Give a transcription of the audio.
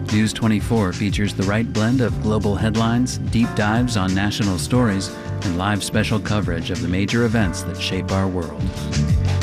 News 24 features the right blend of global headlines, deep dives on national stories, and live special coverage of the major events that shape our world.